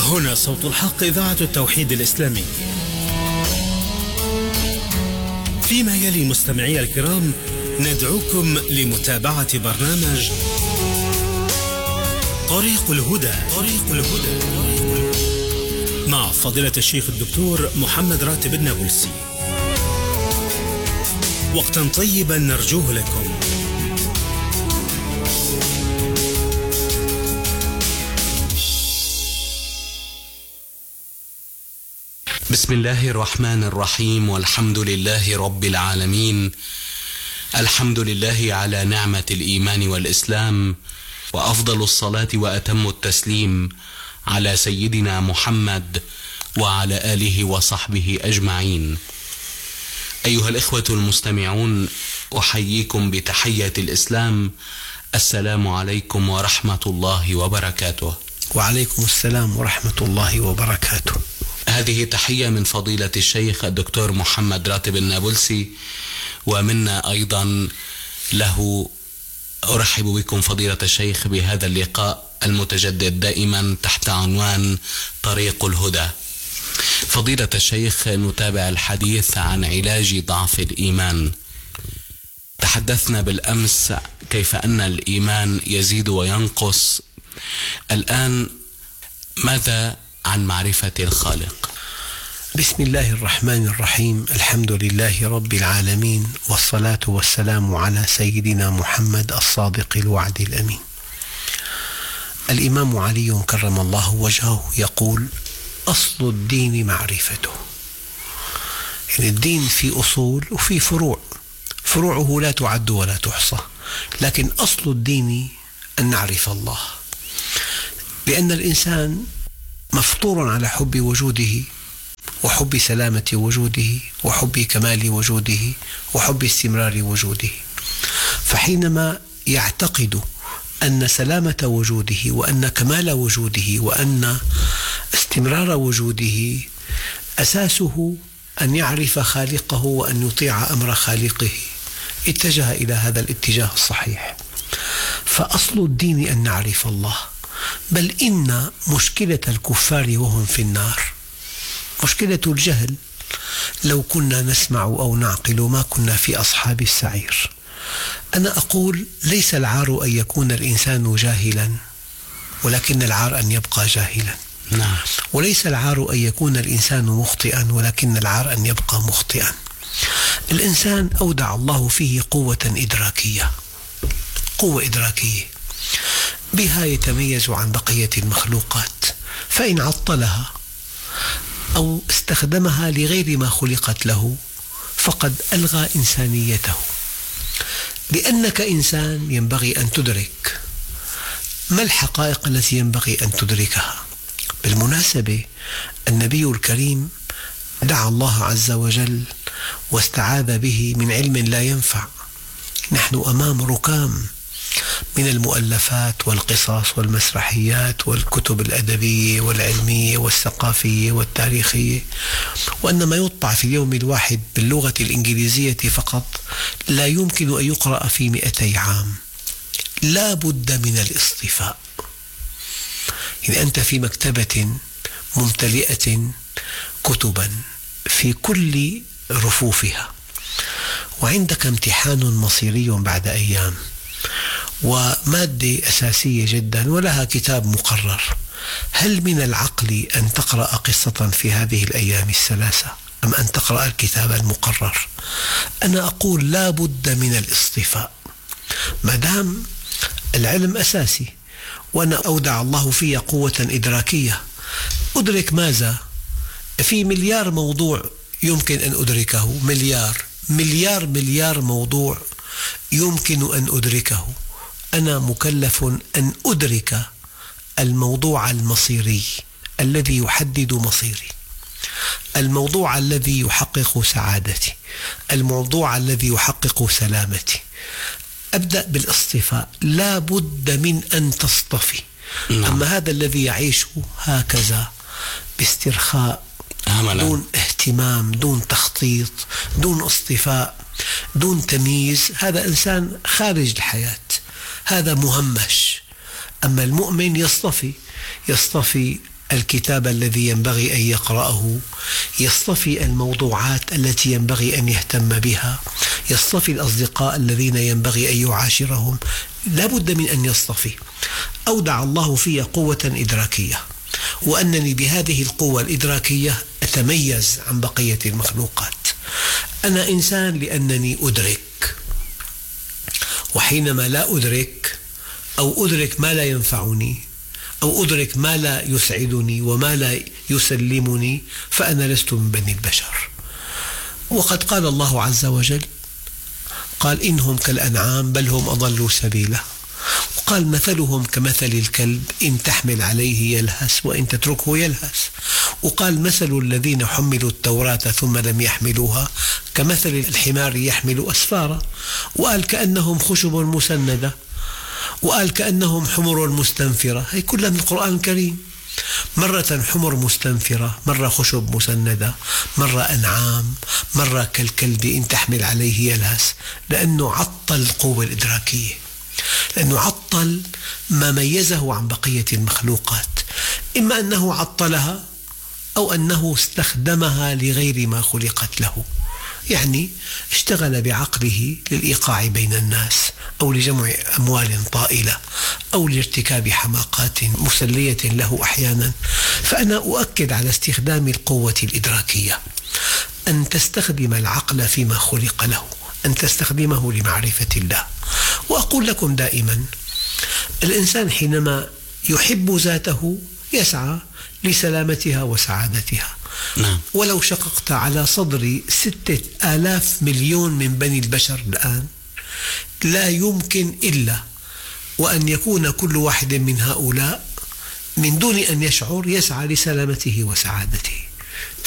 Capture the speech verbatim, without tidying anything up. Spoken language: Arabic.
هنا صوت الحق، إذاعة التوحيد الإسلامي. فيما يلي مستمعي الكرام ندعوكم لمتابعة برنامج طريق الهدى طريق الهدى مع فضيلة الشيخ الدكتور محمد راتب النابلسي. وقتا طيبا نرجوه لكم. بسم الله الرحمن الرحيم، والحمد لله رب العالمين. الحمد لله على نعمة الإيمان والإسلام، وأفضل الصلاة وأتم التسليم على سيدنا محمد وعلى آله وصحبه أجمعين. أيها الإخوة المستمعون، أحييكم بتحية الإسلام. السلام عليكم ورحمة الله وبركاته. وعليكم السلام ورحمة الله وبركاته. هذه تحية من فضيلة الشيخ الدكتور محمد راتب النابلسي، ومنا أيضا له. أرحب بكم فضيلة الشيخ بهذا اللقاء المتجدد دائما تحت عنوان طريق الهدى. فضيلة الشيخ، نتابع الحديث عن علاج ضعف الإيمان. تحدثنا بالأمس كيف أن الإيمان يزيد وينقص. الآن ماذا عن معرفة الخالق؟ بسم الله الرحمن الرحيم. الحمد لله رب العالمين، والصلاة والسلام على سيدنا محمد الصادق الوعد الأمين. الإمام علي كرم الله وجهه يقول: أصل الدين معرفته. يعني الدين في أصول وفي فروع، فروعه لا تعد ولا تحصى، لكن أصل الدين أن نعرف الله، لأن الإنسان مفطور على حب وجوده، وحب سلامة وجوده، وحب كمال وجوده، وحب استمرار وجوده. فحينما يعتقد أن سلامة وجوده، وأن كمال وجوده، وأن استمرار وجوده أساسه أن يعرف خالقه وأن يطيع أمر خالقه، اتجه إلى هذا الاتجاه الصحيح. فأصل الدين أن نعرف الله. بل إن مشكلة الكفار وهم في النار مشكلة الجهل. لو كنا نسمع أو نعقل ما كنا في أصحاب السعير. أنا أقول: ليس العار أن يكون الإنسان جاهلا، ولكن العار أن يبقى جاهلا. نعم. وليس العار أن يكون الإنسان مخطئا، ولكن العار أن يبقى مخطئا. الإنسان أودع الله فيه قوة إدراكية، قوة إدراكية بها يتميز عن بقية المخلوقات، فإن عطلها أو استخدمها لغير ما خلقت له فقد ألغى إنسانيته. لأنك إنسان ينبغي أن تدرك ما الحقائق التي ينبغي أن تدركها. بالمناسبة، النبي الكريم دعا الله عز وجل واستعاذ به من علم لا ينفع. نحن أمام ركام من المؤلفات والقصص والمسرحيات والكتب الأدبية والعلمية والثقافية والتاريخية، وأن ما يطبع في اليوم الواحد باللغة الإنجليزية فقط لا يمكن أن يقرأ في مئتي عام. لا بد من الاصطفاء. يعني أنت في مكتبة ممتلئة كتبا في كل رفوفها، وعندك امتحان مصيري بعد أيام، ومادة أساسية جدا ولها كتاب مقرر. هل من العقل أن تقرأ قصة في هذه الأيام الثلاثة أم أن تقرأ الكتاب المقرر؟ أنا أقول: لا بد من الاصطفاء. ما دام العلم أساسي وأنا أودع الله فيه قوة إدراكية، أدرك ماذا؟ في مليار موضوع يمكن أن أدركه، مليار مليار مليار موضوع يمكن أن أدركه. أنا مكلف أن أدرك الموضوع المصيري الذي يحدد مصيري، الموضوع الذي يحقق سعادتي، الموضوع الذي يحقق سلامتي. أبدأ بالاصطفاء. لا بد من أن تصطفي. أما هذا الذي يعيش هكذا باسترخاء، دون اهتمام، دون تخطيط، دون اصطفاء، دون تمييز، هذا إنسان خارج الحياة، هذا مهمش. أما المؤمن يصطفي، يصطفي الكتاب الذي ينبغي أن يقرأه، يصطفي الموضوعات التي ينبغي أن يهتم بها، يصطفي الأصدقاء الذين ينبغي أن يعاشرهم، لا بد من أن يصطفي. أودع الله في قوة إدراكية، وأنني بهذه القوة الإدراكية أتميز عن بقية المخلوقات. أنا إنسان لأنني أدرك، وحينما لا أدرك أو أدرك ما لا ينفعني أو أدرك ما لا يسعدني وما لا يسلمني فأنا لست من بني البشر. وقد قال الله عز وجل، قال إنهم كالأنعام بل هم أضلوا سبيلا، وقال مثلهم كمثل الكلب إن تحمل عليه يلهث وإن تتركه يلهث، وقال مثل الذين حملوا التوراة ثم لم يحملوها كمثل الحمار يحمل أسفارا، وقال كأنهم خشب مسندة، وقال كأنهم حمر مستنفرة. هي كلها من القرآن الكريم، مرة حمر مستنفرة، مرة خشب مسندة، مرة أنعام، مرة كالكلب إن تحمل عليه يلهث، لأنه عطل القوة الإدراكية، لأنه عطل ما ميزه عن بقية المخلوقات، إما أنه عطلها أو أنه استخدمها لغير ما خلقت له، يعني اشتغل بعقله للإيقاع بين الناس أو لجمع أموال طائلة أو لارتكاب حماقات مسلية له أحيانا. فأنا أؤكد على استخدام القوة الإدراكية، أن تستخدم العقل فيما خلق له، أن تستخدمه لمعرفة الله. وأقول لكم دائما، الإنسان حينما يحب ذاته يسعى لسلامتها وسعادتها. نعم. ولو شققت على صدر ستة آلاف مليون من بني البشر الآن، لا يمكن إلا وأن يكون كل واحد من هؤلاء من دون أن يشعر يسعى لسلامته وسعادته.